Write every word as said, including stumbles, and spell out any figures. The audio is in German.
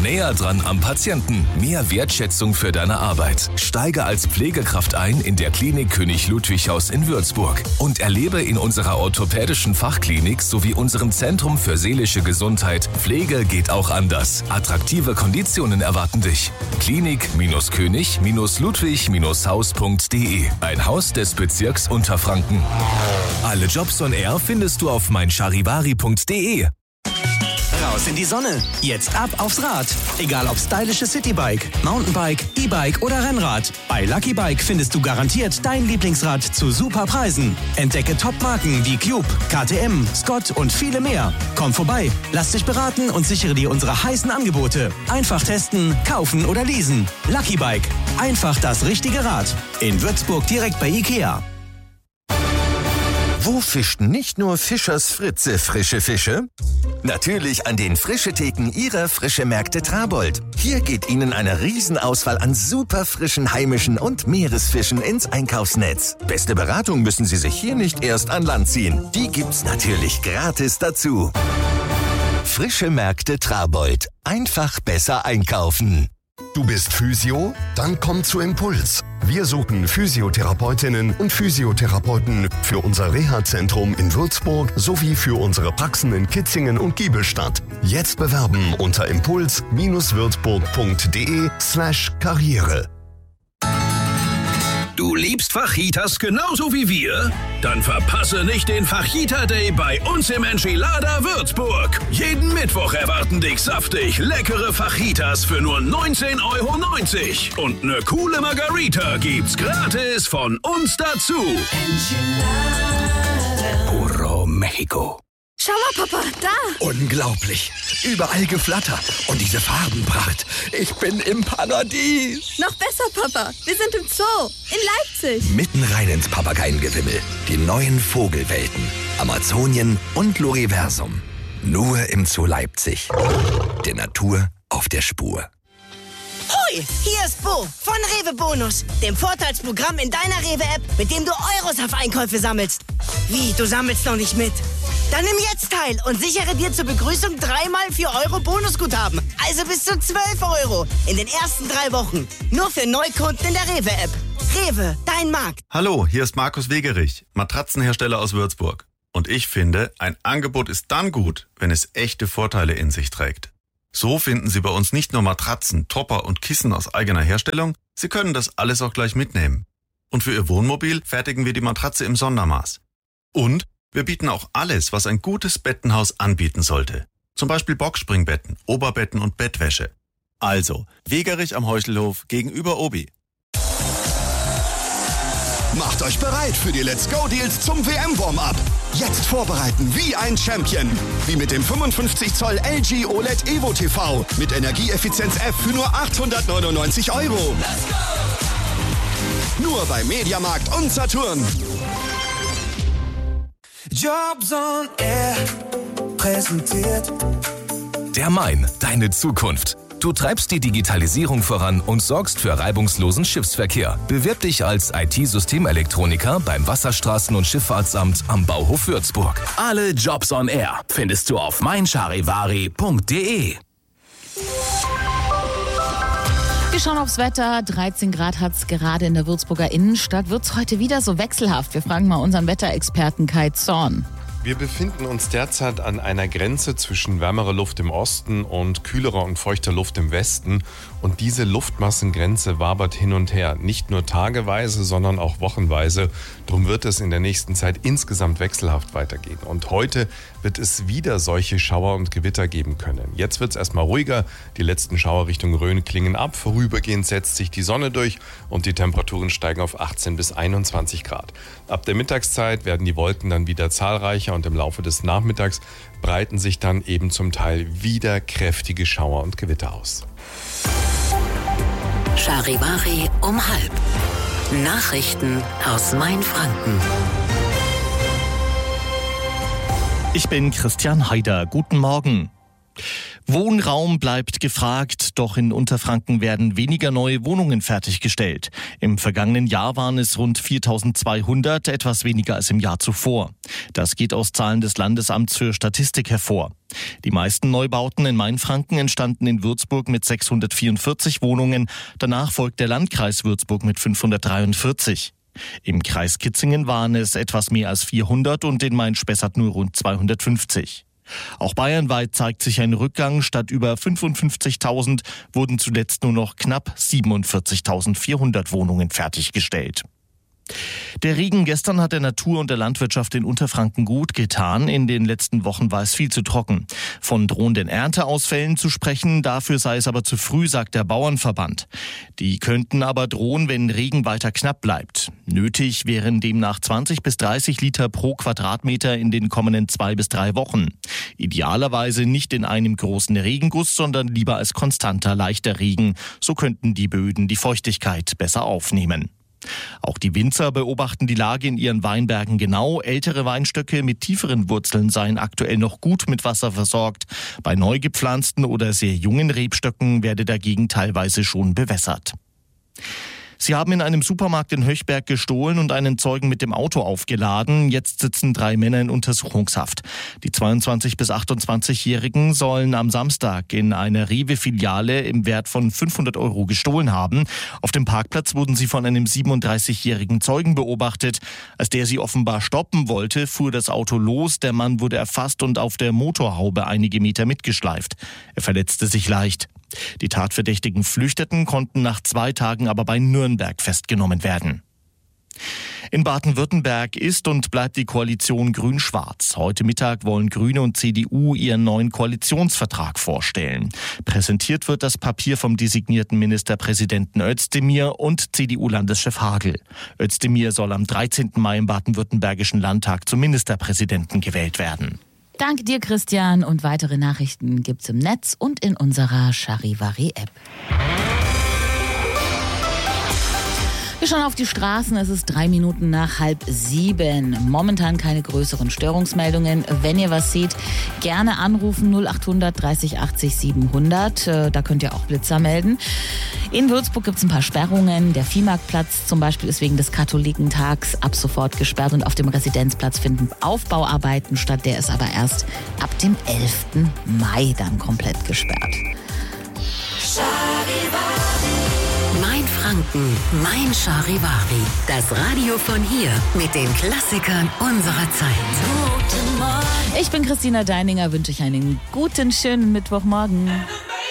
Näher dran am Patienten. Mehr Wertschätzung für deine Arbeit. Steige als Pflegekraft ein in der Klinik König Ludwig Haus in Würzburg. Und erlebe in unserer orthopädischen Fachklinik sowie unserem Zentrum für seelische Gesundheit, Pflege geht auch anders. Attraktive Konditionen erwarten dich. Klinik-König-Ludwig-Haus punkt de. Ein Haus des Bezirks Unterfranken. Alle Jobs on Air findest du auf mein charivari punkt de. Raus in die Sonne. Jetzt ab aufs Rad. Egal ob stylisches Citybike, Mountainbike, E-Bike oder Rennrad. Bei Lucky Bike findest du garantiert dein Lieblingsrad zu super Preisen. Entdecke Top-Marken wie Cube, K T M, Scott und viele mehr. Komm vorbei, lass dich beraten und sichere dir unsere heißen Angebote. Einfach testen, kaufen oder leasen. Lucky Bike. Einfach das richtige Rad. In Würzburg direkt bei Ikea. Wo fischt nicht nur Fischers Fritze frische Fische? Natürlich an den Frischetheken ihrer Frischemärkte Trabold. Hier geht Ihnen eine Riesenauswahl an super frischen heimischen und Meeresfischen ins Einkaufsnetz. Beste Beratung müssen Sie sich hier nicht erst an Land ziehen. Die gibt's natürlich gratis dazu. Frische Märkte Trabold. Einfach besser einkaufen. Du bist Physio? Dann komm zu Impuls. Wir suchen Physiotherapeutinnen und Physiotherapeuten für unser Reha-Zentrum in Würzburg sowie für unsere Praxen in Kitzingen und Giebelstadt. Jetzt bewerben unter impuls-würzburg.de slash Karriere. Du liebst Fajitas genauso wie wir? Dann verpasse nicht den Fajita Day bei uns im Enchilada Würzburg. Jeden Mittwoch erwarten dich saftig leckere Fajitas für nur neunzehn Euro neunzig. Und eine coole Margarita gibt's gratis von uns dazu. Puro Mexico. Schau mal, Papa, da! Unglaublich. Überall Geflatter. Und diese Farbenpracht. Ich bin im Paradies. Noch besser, Papa. Wir sind im Zoo. In Leipzig. Mitten rein ins Papageiengewimmel. Die neuen Vogelwelten. Amazonien und Loriversum. Nur im Zoo Leipzig. Der Natur auf der Spur. Hoi, hier ist Bo von Rewe Bonus, dem Vorteilsprogramm in deiner Rewe-App, mit dem du Euros auf Einkäufe sammelst. Wie, du sammelst noch nicht mit? Dann nimm jetzt teil und sichere dir zur Begrüßung dreimal vier Euro Bonusguthaben. Also bis zu zwölf Euro in den ersten drei Wochen. Nur für Neukunden in der Rewe-App. Rewe, dein Markt. Hallo, hier ist Markus Wegerich, Matratzenhersteller aus Würzburg. Und ich finde, ein Angebot ist dann gut, wenn es echte Vorteile in sich trägt. So finden Sie bei uns nicht nur Matratzen, Topper und Kissen aus eigener Herstellung, Sie können das alles auch gleich mitnehmen. Und für Ihr Wohnmobil fertigen wir die Matratze im Sondermaß. Und wir bieten auch alles, was ein gutes Bettenhaus anbieten sollte. Zum Beispiel Boxspringbetten, Oberbetten und Bettwäsche. Also, Wegerich am Heuchelhof gegenüber Obi. Macht euch bereit für die Let's Go Deals zum W M-Warm-Up. Jetzt vorbereiten wie ein Champion. Wie mit dem fünfundfünfzig Zoll L G O L E D Evo T V mit Energieeffizienz F für nur achthundertneunundneunzig Euro. Nur bei Mediamarkt und Saturn. Jobs on Air präsentiert Der Main, deine Zukunft. Du treibst die Digitalisierung voran und sorgst für reibungslosen Schiffsverkehr. Bewirb dich als I T-Systemelektroniker beim Wasserstraßen- und Schifffahrtsamt am Bauhof Würzburg. Alle Jobs on Air findest du auf mein charivari punkt de. Wir schauen aufs Wetter. dreizehn Grad hat es gerade in der Würzburger Innenstadt. Wird es heute wieder so wechselhaft? Wir fragen mal unseren Wetterexperten Kai Zorn. Wir befinden uns derzeit an einer Grenze zwischen wärmerer Luft im Osten und kühlerer und feuchter Luft im Westen. Und diese Luftmassengrenze wabert hin und her, nicht nur tageweise, sondern auch wochenweise. Darum wird es in der nächsten Zeit insgesamt wechselhaft weitergehen. Und heute wird es wieder solche Schauer und Gewitter geben können. Jetzt wird es erstmal ruhiger. Die letzten Schauer Richtung Rhön klingen ab. Vorübergehend setzt sich die Sonne durch und die Temperaturen steigen auf achtzehn bis einundzwanzig Grad. Ab der Mittagszeit werden die Wolken dann wieder zahlreicher und im Laufe des Nachmittags breiten sich dann eben zum Teil wieder kräftige Schauer und Gewitter aus. Charivari um halb. Nachrichten aus Mainfranken. Ich bin Christian Haider. Guten Morgen. Wohnraum bleibt gefragt, doch in Unterfranken werden weniger neue Wohnungen fertiggestellt. Im vergangenen Jahr waren es rund viertausendzweihundert, etwas weniger als im Jahr zuvor. Das geht aus Zahlen des Landesamts für Statistik hervor. Die meisten Neubauten in Mainfranken entstanden in Würzburg mit sechshundertvierundvierzig Wohnungen. Danach folgt der Landkreis Würzburg mit fünfhundertdreiundvierzig. Im Kreis Kitzingen waren es etwas mehr als vierhundert und in Main-Spessart nur rund zweihundertfünfzig. Auch bayernweit zeigt sich ein Rückgang. Statt über fünfundfünfzigtausend wurden zuletzt nur noch knapp siebenundvierzigtausendvierhundert Wohnungen fertiggestellt. Der Regen gestern hat der Natur und der Landwirtschaft in Unterfranken gut getan. In den letzten Wochen war es viel zu trocken. Von drohenden Ernteausfällen zu sprechen, dafür sei es aber zu früh, sagt der Bauernverband. Die könnten aber drohen, wenn Regen weiter knapp bleibt. Nötig wären demnach zwanzig bis dreißig Liter pro Quadratmeter in den kommenden zwei bis drei Wochen. Idealerweise nicht in einem großen Regenguss, sondern lieber als konstanter, leichter Regen. So könnten die Böden die Feuchtigkeit besser aufnehmen. Auch die Winzer beobachten die Lage in ihren Weinbergen genau. Ältere Weinstöcke mit tieferen Wurzeln seien aktuell noch gut mit Wasser versorgt. Bei neu gepflanzten oder sehr jungen Rebstöcken werde dagegen teilweise schon bewässert. Sie haben in einem Supermarkt in Höchberg gestohlen und einen Zeugen mit dem Auto aufgeladen. Jetzt sitzen drei Männer in Untersuchungshaft. Die zweiundzwanzig- bis achtundzwanzigjährigen sollen am Samstag in einer Rewe-Filiale im Wert von fünfhundert Euro gestohlen haben. Auf dem Parkplatz wurden sie von einem siebenunddreißigjährigen Zeugen beobachtet. Als der sie offenbar stoppen wollte, fuhr das Auto los. Der Mann wurde erfasst und auf der Motorhaube einige Meter mitgeschleift. Er verletzte sich leicht. Die Tatverdächtigen flüchteten, konnten nach zwei Tagen aber bei Nürnberg festgenommen werden. In Baden-Württemberg ist und bleibt die Koalition Grün-Schwarz. Heute Mittag wollen Grüne und C D U ihren neuen Koalitionsvertrag vorstellen. Präsentiert wird das Papier vom designierten Ministerpräsidenten Özdemir und C D U-Landeschef Hagel. Özdemir soll am dreizehnten Mai im baden-württembergischen Landtag zum Ministerpräsidenten gewählt werden. Danke dir, Christian. Und weitere Nachrichten gibt's im Netz und in unserer Charivari-App. Wir schauen auf die Straßen. Es ist drei Minuten nach halb sieben. Momentan keine größeren Störungsmeldungen. Wenn ihr was seht, gerne anrufen null achthundert dreißig achtzig siebenhundert. Da könnt ihr auch Blitzer melden. In Würzburg gibt es ein paar Sperrungen. Der Viehmarktplatz zum Beispiel ist wegen des Katholikentags ab sofort gesperrt und auf dem Residenzplatz finden Aufbauarbeiten statt. Der ist aber erst ab dem elften Mai dann komplett gesperrt. Mein Franken, mein Charivari. Das Radio von hier mit den Klassikern unserer Zeit. Ich bin Christina Deininger, wünsche euch einen guten, schönen Mittwochmorgen.